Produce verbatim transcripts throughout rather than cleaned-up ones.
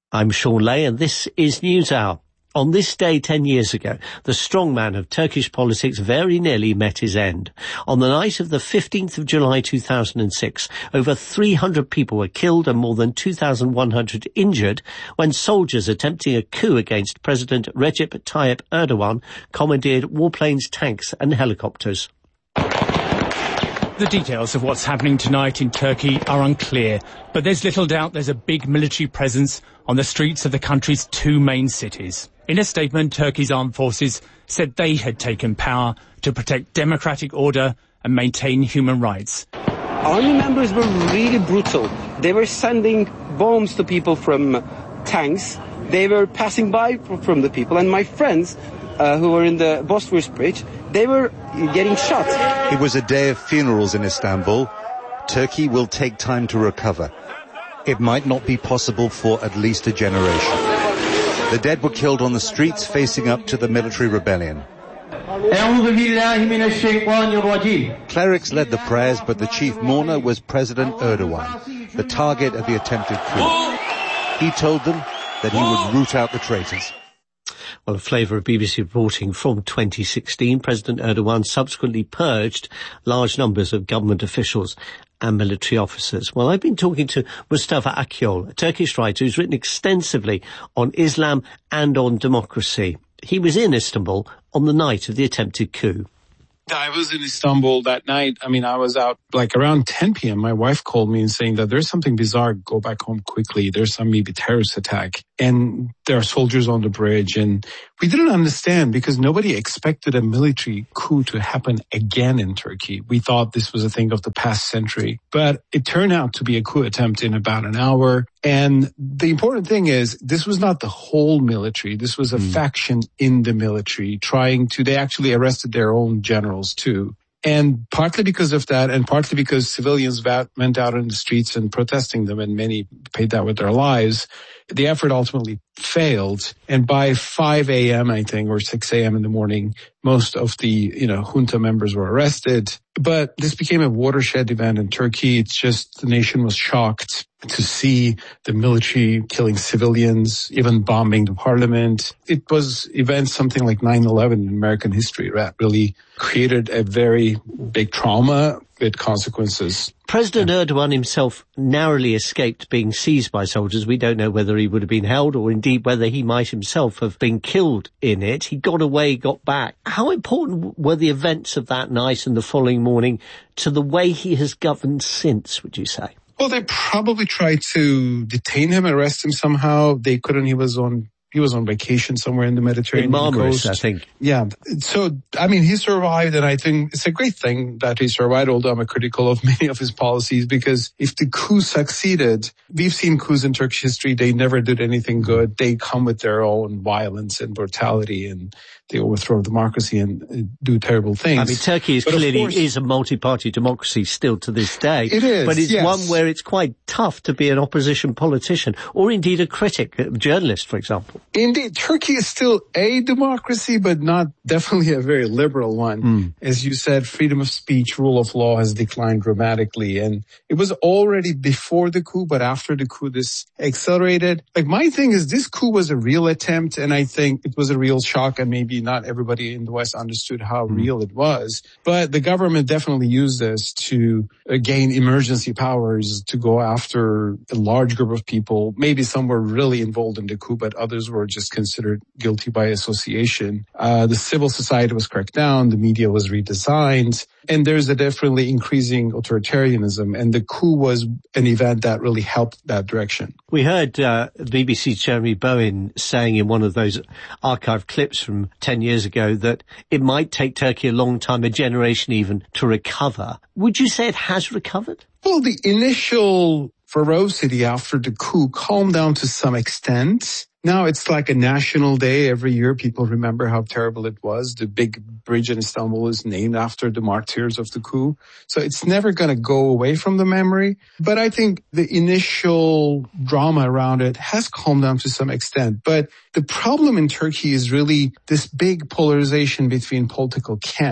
I'm Sean Lay, and this is NewsHour. On this day ten years ago, the strongman of Turkish politics very nearly met his end. On the night of the fifteenth of July two thousand six, over three hundred people were killed and more than two thousand one hundred injured when soldiers attempting a coup against President Recep Tayyip Erdogan commandeered warplanes, tanks and helicopters. The details of what's happening tonight in Turkey are unclear, but there's little doubt there's a big military presence on the streets of the country's two main cities. In a statement, Turkey's armed forces said they had taken power to protect democratic order and maintain human rights. Army members were really brutal. They were sending bombs to people from tanks. They were passing by from the people, and my friends uh, who were in the Bosphorus Bridge, they were getting shot. It was a day of funerals in Istanbul. Turkey will take time to recover. It might not be possible for at least a generation. The dead were killed on the streets facing up to the military rebellion. Clerics led the prayers, but the chief mourner was President Erdogan, the target of the attempted coup. He told them that he would root out the traitors. Well, a flavour of B B C reporting from twenty sixteen. President Erdogan subsequently purged large numbers of government officials and military officers. Well, I've been talking to Mustafa Akyol, a Turkish writer who's written extensively on Islam and on democracy. He was in Istanbul on the night of the attempted coup. I was in Istanbul that night. I mean, I was out like around ten p.m. My wife called me and saying that there's something bizarre. Go back home quickly. There's some maybe terrorist attack. And there are soldiers on the bridge. And we didn't understand because nobody expected a military coup to happen again in Turkey. We thought this was a thing of the past century. But it turned out to be a coup attempt in about an hour. And the important thing is this was not the whole military. This was a mm. faction in the military trying to, they actually arrested their own generals too. And partly because of that, and partly because civilians went out in the streets and protesting them, and many paid that with their lives, the effort ultimately failed. And by five a.m., I think, or six a.m. in the morning, most of the, you know, junta members were arrested. But this became a watershed event in Turkey. It's just the nation was shocked to see the military killing civilians, even bombing the parliament. It was events something like nine eleven in American history that really created a very big trauma with consequences. President Erdogan himself narrowly escaped being seized by soldiers. We don't know whether he would have been held or indeed whether he might himself have been killed in it. He got away, got back. How important were the events of that night and the following morning to the way he has governed since, would you say? Well, they probably tried to detain him, arrest him somehow. They couldn't. He was on He was on vacation somewhere in the Mediterranean in Marmaris, coast. I think. Yeah. So, I mean, he survived, and I think it's a great thing that he survived, although I'm a critical of many of his policies, because if the coup succeeded, we've seen coups in Turkish history, they never did anything good. They come with their own violence and brutality, and they overthrow democracy and do terrible things. I mean, Turkey is but clearly course, is a multi-party democracy still to this day. It is, But it's yes. one where it's quite tough to be an opposition politician, or indeed a critic, a journalist, for example. Indeed, Turkey is still a democracy, but not definitely a very liberal one. Mm. As you said, freedom of speech, rule of law has declined dramatically. And it was already before the coup, but after the coup, this accelerated. Like, my thing is this coup was a real attempt, and I think it was a real shock, and maybe not everybody in the West understood how mm. real it was. But the government definitely used this to uh, gain emergency powers to go after a large group of people. Maybe some were really involved in the coup, but others were just considered guilty by association. Uh, the civil society was cracked down, the media was redesigned, and there's a definitely increasing authoritarianism, and the coup was an event that really helped that direction. We heard uh, B B C's Jeremy Bowen saying in one of those archived clips from ten years ago that it might take Turkey a long time, a generation even, to recover. Would you say it has recovered? Well, the initial ferocity after the coup calmed down to some extent. Now it's like a national day. Every year people remember how terrible it was. The big bridge in Istanbul is named after the martyrs of the coup. So it's never going to go away from the memory. But I think the initial drama around it has calmed down to some extent. But the problem in Turkey is really this big polarization between political camps.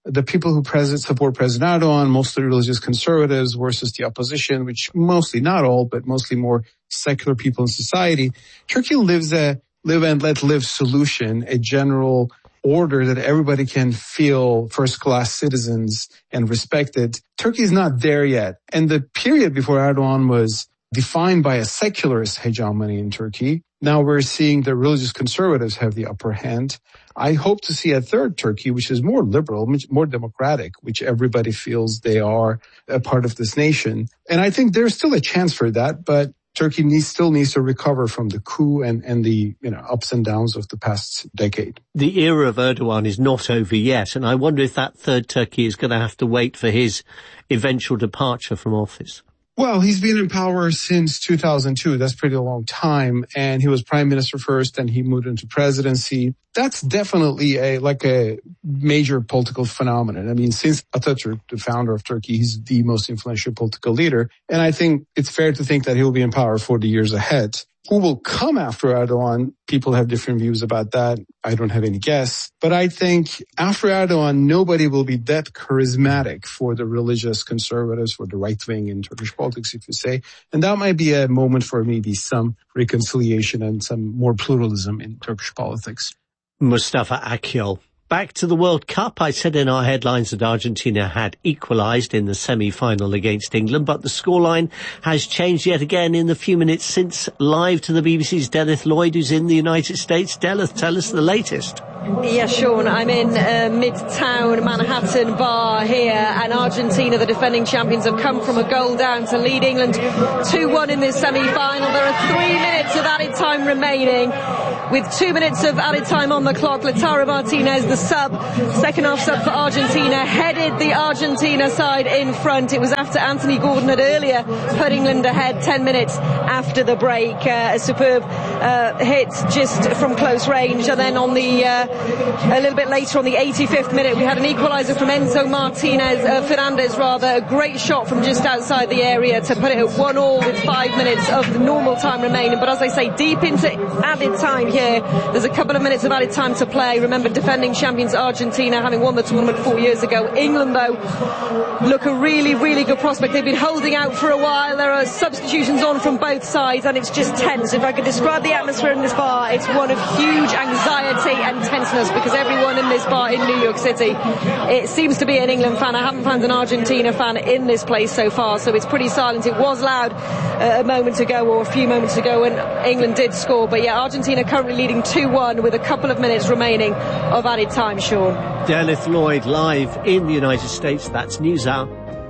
the people who present, support President Erdogan, mostly religious conservatives versus the opposition, which mostly, not all, but mostly more secular people in society. Turkey lives a live and let live solution, a general order that everybody can feel first-class citizens and respected. Turkey is not there yet. And the period before Erdogan was defined by a secularist hegemony in Turkey. Now we're seeing the religious conservatives have the upper hand. I hope to see a third Turkey, which is more liberal, much more democratic, which everybody feels they are a part of this nation. And I think there's still a chance for that, but Turkey needs, still needs to recover from the coup and, and the, you know, ups and downs of the past decade. The era of Erdogan is not over yet, and I wonder if that third Turkey is going to have to wait for his eventual departure from office. Well, he's been in power since two thousand two. That's pretty long time. And he was prime minister first, and he moved into presidency. That's definitely a, like a major political phenomenon. I mean, since Atatürk, the founder of Turkey, he's the most influential political leader. And I think it's fair to think that he will be in power for the years ahead. Who will come after Erdogan? People have different views about that. I don't have any guess. But I think after Erdogan, nobody will be that charismatic for the religious conservatives, for the right wing in Turkish politics, if you say. And that might be a moment for maybe some reconciliation and some more pluralism in Turkish politics. Mustafa Akyol. Back to the World Cup. I said in our headlines that Argentina had equalised in the semi-final against England, but the scoreline has changed yet again in the few minutes since. Live to the B B C's Delith Lloyd, who's in the United States. Delith, tell us the latest. Yeah, Sean, I'm in uh, Midtown Manhattan bar here, and Argentina, the defending champions, have come from a goal down to lead England two one in this semi-final. There are three minutes of added time remaining. With two minutes of added time on the clock, Lautaro Martinez, the sub, second half sub for Argentina, headed the Argentina side in front. It was after Anthony Gordon had earlier put England ahead ten minutes after the break. Uh, a superb uh, hit just from close range, and then on the uh, a little bit later on the eighty-fifth minute, we had an equaliser from Enzo Martinez, uh, Fernandez rather, a great shot from just outside the area to put it at one all with five minutes of the normal time remaining. But as I say, deep into added time here. There's a couple of minutes of added time to play. Remember, defending champions Argentina, having won the tournament four years ago. England, though, look a really, really good prospect. They've been holding out for a while. There are substitutions on from both sides, and it's just tense. If I could describe the atmosphere in this bar, it's one of huge anxiety and tenseness, because everyone in this bar in New York City, it seems to be an England fan. I haven't found an Argentina fan in this place so far, so it's pretty silent. It was loud uh, a moment ago, or a few moments ago, when England did score. But yeah, Argentina currently leading two one with a couple of minutes remaining of added time, Sean. Delith Lloyd live in the United States. That's NewsHour.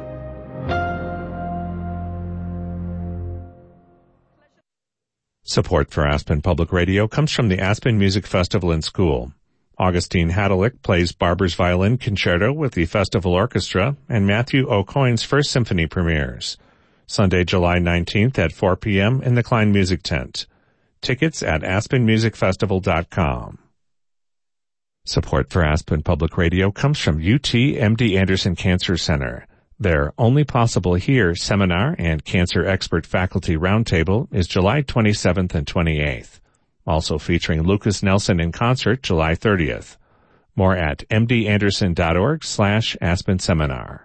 Support for Aspen Public Radio comes from the Aspen Music Festival and School. Augustine Hadalick plays Barber's Violin Concerto with the Festival Orchestra, and Matthew O'Coin's First Symphony premieres. Sunday, July nineteenth at four p.m. in the Klein Music Tent. Tickets at aspen music festival dot com. Support for Aspen Public Radio comes from U T M D Anderson Cancer Center. Their Only Possible Here seminar and Cancer Expert Faculty Roundtable is July twenty-seventh and twenty-eighth. Also featuring Lucas Nelson in concert July thirtieth. More at m d anderson dot org slash aspen seminar.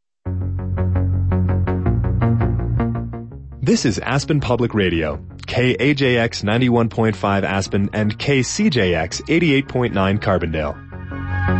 This is Aspen Public Radio, K A J X ninety-one point five Aspen and K C J X eighty-eight point nine Carbondale.